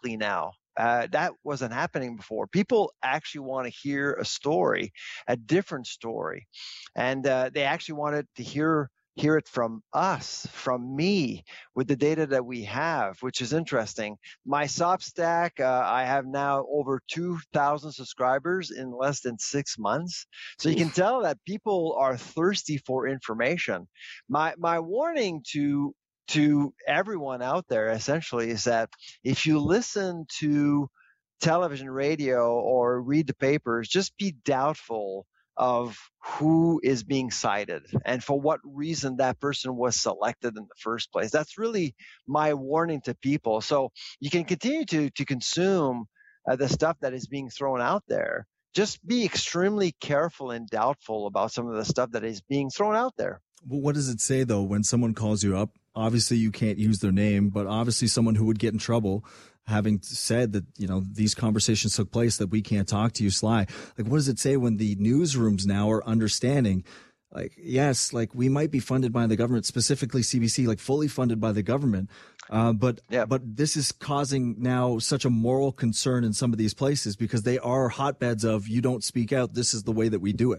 quickly now. That wasn't happening before. People actually want to hear a story, a different story, and they actually wanted to hear it from us, from me, with the data that we have, which is interesting. My Substack, I have now over 2,000 subscribers in less than 6 months. So you can tell that people are thirsty for information. My warning to everyone out there essentially is that if you listen to television, radio, or read the papers, just be doubtful of who is being cited and for what reason that person was selected in the first place. That's really my warning to people. So you can continue to consume the stuff that is being thrown out there. Just be extremely careful and doubtful about some of the stuff that is being thrown out there. Well, what does it say, though, when someone calls you up? Obviously, you can't use their name, but obviously someone who would get in trouble having said that, these conversations took place, that we can't talk to you, Sly. Like, what does it say when the newsrooms now are understanding, like, yes, like we might be funded by the government, specifically CBC, like fully funded by the government. But this is causing now such a moral concern in some of these places because they are hotbeds of you don't speak out. This is the way that we do it.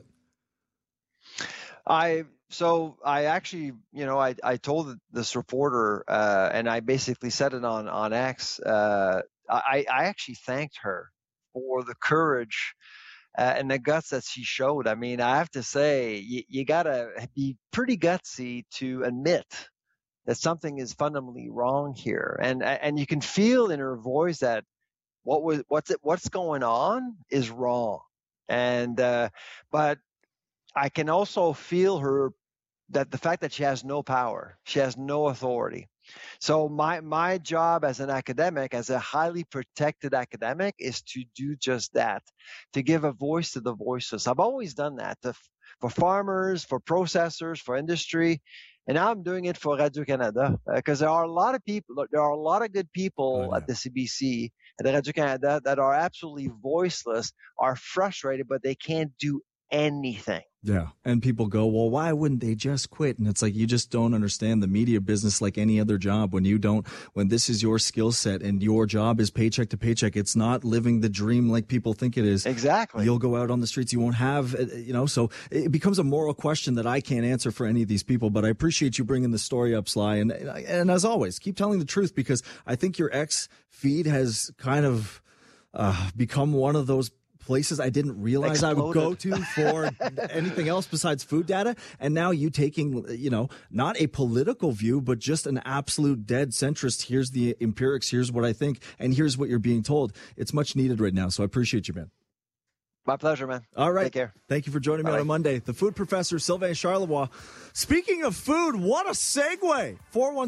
So I actually, I told this reporter, and I basically said it on X. I actually thanked her for the courage and the guts that she showed. I mean, I have to say, you gotta be pretty gutsy to admit that something is fundamentally wrong here, and you can feel in her voice that what's going on is wrong, and but I can also feel that the fact that she has no power, she has no authority. So my job as an academic, as a highly protected academic, is to do just that, to give a voice to the voiceless. I've always done that for farmers, for processors, for industry. And now I'm doing it for Radio-Canada because there are a lot of good people at the CBC and Radio-Canada that are absolutely voiceless, are frustrated, but they can't do anything. Yeah. And people go, well, why wouldn't they just quit? And it's like, you just don't understand the media business like any other job. When this is your skill set and your job is paycheck to paycheck, it's not living the dream like people think it is. Exactly. You'll go out on the streets. You won't have, so it becomes a moral question that I can't answer for any of these people, but I appreciate you bringing the story up, Sly. And as always, keep telling the truth because I think your X feed has kind of become one of those places I didn't realize I would go to for anything else besides food data. And now you taking, not a political view, but just an absolute dead centrist. Here's the empirics. Here's what I think. And here's what you're being told. It's much needed right now. So I appreciate you, man. My pleasure, man. All right. Take care. Thank you for joining me on a Monday. The food professor, Sylvain Charlebois. Speaking of food, what a segue.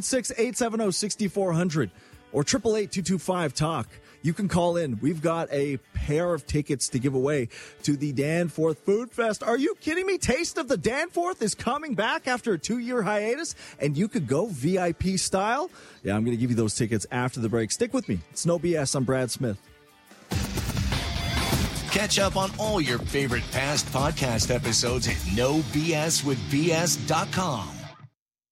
416-870-6400 or 888-225-TALK. You can call in. We've got a pair of tickets to give away to the Danforth Food Fest. Are you kidding me? Taste of the Danforth is coming back after a 2-year hiatus, and you could go VIP style. Yeah, I'm going to give you those tickets after the break. Stick with me. It's No BS. I'm Brad Smith. Catch up on all your favorite past podcast episodes at nobswithbs.com.